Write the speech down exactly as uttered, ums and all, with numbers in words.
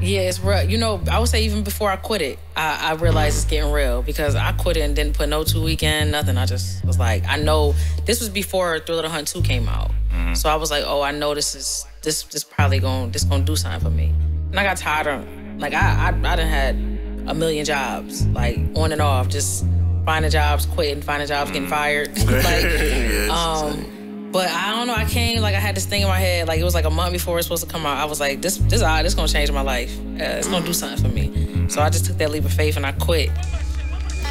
Yeah, it's real. You know, I would say even before I quit it, I, I realized it's getting real because I quit it and didn't put no two weekend, nothing. I just was like, I know this was before Thriller the Hunt two came out. Mm-hmm. So I was like, oh, I know this is this this probably gonna this gonna do something for me. And I got tired of like I I, I done had a million jobs, like on and off, just finding jobs, quitting, finding jobs, getting fired. like yes, um But I don't know, I came, like I had this thing in my head, like it was like a month before it was supposed to come out. I was like, this this, uh, this gonna change my life. Uh, it's gonna do something for me. So I just took that leap of faith and I quit.